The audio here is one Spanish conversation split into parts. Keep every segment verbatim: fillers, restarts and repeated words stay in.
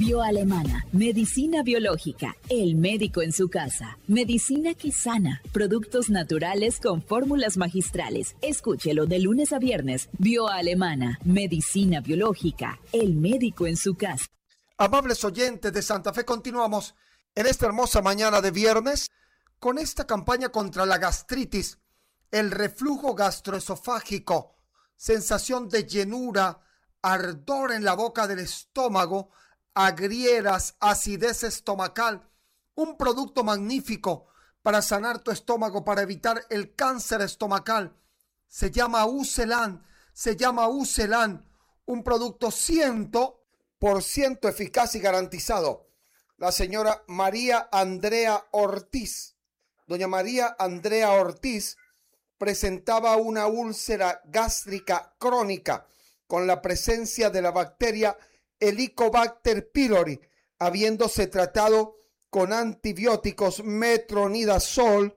Bioalemana, medicina biológica, el médico en su casa, medicina que sana, productos naturales con fórmulas magistrales. Escúchelo de lunes a viernes. Bioalemana, medicina biológica, el médico en su casa. Amables oyentes de Santa Fe, continuamos en esta hermosa mañana de viernes con esta campaña contra la gastritis, el reflujo gastroesofágico, sensación de llenura, ardor en la boca del estómago, agrieras, acidez estomacal, un producto magnífico para sanar tu estómago, para evitar el cáncer estomacal. Se llama Ucelan, se llama Ucelan, un producto cien por ciento eficaz y garantizado. La señora María Andrea Ortiz, doña María Andrea Ortiz, presentaba una úlcera gástrica crónica con la presencia de la bacteria Helicobacter pylori, habiéndose tratado con antibióticos metronidazol,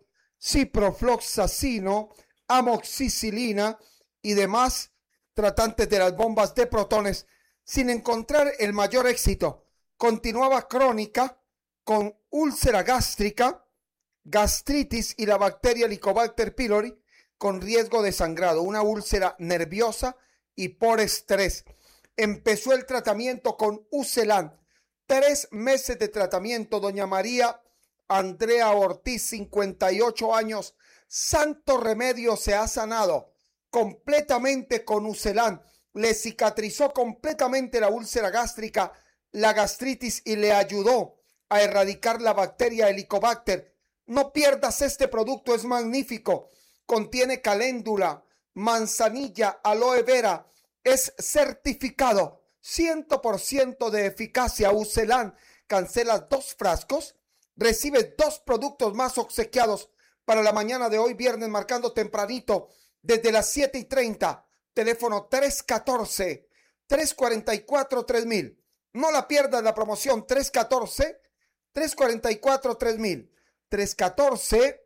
ciprofloxacino, amoxicilina y demás tratantes de las bombas de protones, sin encontrar el mayor éxito. Continuaba crónica con úlcera gástrica, gastritis y la bacteria Helicobacter pylori con riesgo de sangrado, una úlcera nerviosa y por estrés. Empezó el tratamiento con Ucelan. Tres meses de tratamiento. Doña María Andrea Ortiz, cincuenta y ocho años. Santo remedio, se ha sanado completamente con Ucelan. Le cicatrizó completamente la úlcera gástrica, la gastritis y le ayudó a erradicar la bacteria Helicobacter. No pierdas este producto, es magnífico. Contiene caléndula, manzanilla, aloe vera. Es certificado cien por ciento de eficacia. Ucelan. Cancelas dos frascos, recibes dos productos más obsequiados para la mañana de hoy viernes, marcando tempranito desde las siete y treinta. Teléfono tres uno cuatro, tres cuatro cuatro, tres mil. No la pierdas la promoción. Tres uno cuatro, tres cuatro cuatro, tres mil. tres uno cuatro,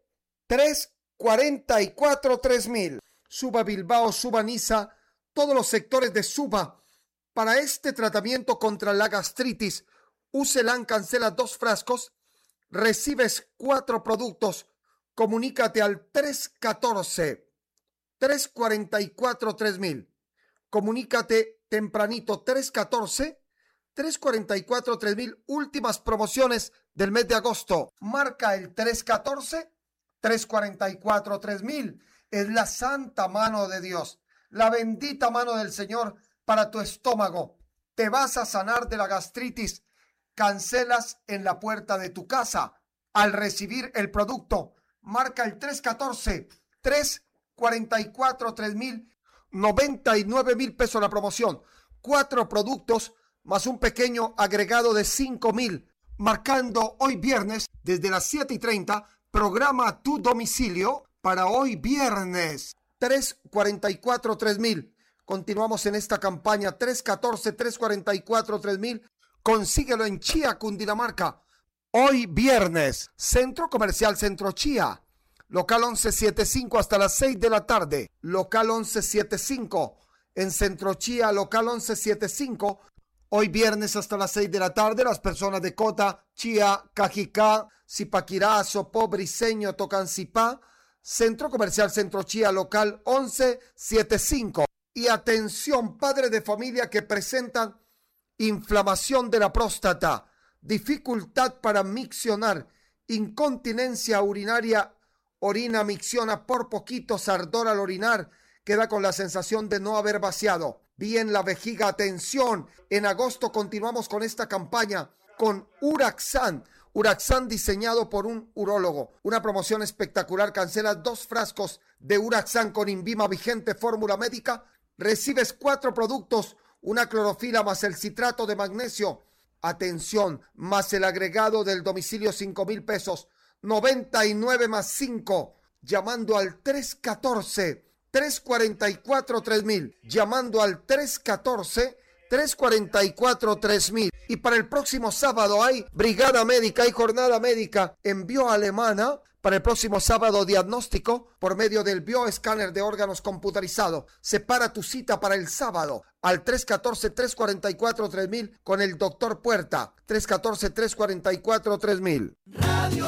tres cuatro cuatro, tres mil. Suba Bilbao, Suba Niza, todos los sectores de Suba. Para este tratamiento contra la gastritis, Ucelan. Cancela dos frascos, recibes cuatro productos. Comunícate al tres uno cuatro, tres cuatro cuatro, tres mil. Comunícate tempranito. Tres uno cuatro, tres cuatro cuatro, tres mil. Últimas promociones del mes de agosto. Marca el tres uno cuatro, tres cuatro cuatro, tres mil. Es la santa mano de Dios, la bendita mano del Señor para tu estómago. Te vas a sanar de la gastritis. Cancelas en la puerta de tu casa al recibir el producto. Marca el tres uno cuatro, tres cuatro cuatro, tres mil. noventa y nueve mil pesos la promoción. Cuatro productos más un pequeño agregado de cinco mil. Marcando hoy viernes desde las siete y treinta. Programa tu domicilio para hoy viernes. tres cuatro cuatro, tres mil. Continuamos en esta campaña. Tres uno cuatro, tres cuatro cuatro, tres mil. Consíguelo en Chía, Cundinamarca. Hoy viernes. Centro Comercial Centro Chía. Local once setenta y cinco hasta las seis de la tarde. Local once setenta y cinco en Centro Chía. Local once setenta y cinco. Hoy viernes hasta las seis de la tarde. Las personas de Cota, Chía, Cajicá, Zipaquirá, Sopó, Briseño, Tocancipá. Centro Comercial Centro Chía, local once setenta y cinco. Y atención, padres de familia que presentan inflamación de la próstata, dificultad para miccionar, incontinencia urinaria, orina, micciona por poquitos, ardor al orinar, queda con la sensación de no haber vaciado bien la vejiga. Atención, en agosto continuamos con esta campaña con Uraxan. Uraxan diseñado por un urólogo. Una promoción espectacular. Cancelas dos frascos de Uraxan con Invima vigente fórmula médica. Recibes cuatro productos, una clorofila más el citrato de magnesio. Atención, más el agregado del domicilio, cinco mil pesos. noventa y nueve más cinco. Llamando al tres uno cuatro, tres cuatro cuatro, tres mil. Llamando al tres uno cuatro, tres cuatro cuatro, tres mil. Y para el próximo sábado hay brigada médica y jornada médica en Bioalemana. Para el próximo sábado, diagnóstico por medio del bioescáner de órganos computarizado. Separa tu cita para el sábado al tres uno cuatro, tres cuatro cuatro, tres mil con el doctor Puerta. tres uno cuatro, tres cuatro cuatro, tres mil. Radio